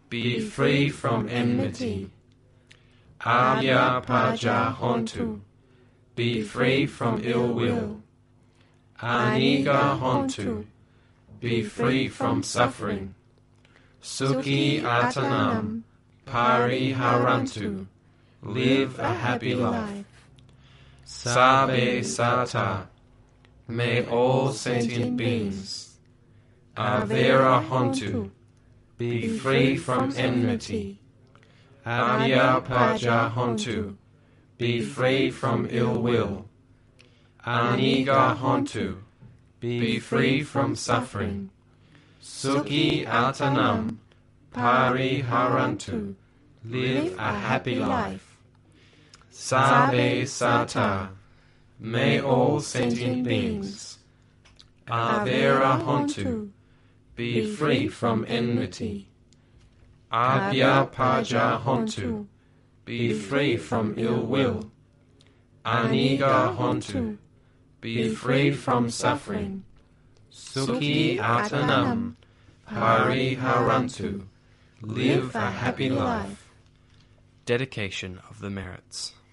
be free from enmity. Abhyapaja hontu, be free from ill will. Aniga hontu, be free from suffering. Sukhi atanam, pariharantu, live a happy life. Sabe sata, may all sentient beings. Avera hontu, be free from enmity. Abhyapaja hontu, be free from ill will. Aniga hontu, be free from suffering. Sukhi atanam, pariharantu, live a happy life. Sabe sata, may all sentient beings. Avera hontu, be free from enmity. Abhyapaja hontu, be free from ill will. Aniga hontu, be free from suffering. Sukhi atanam, pariharantu, live a happy life. Dedication of the merits.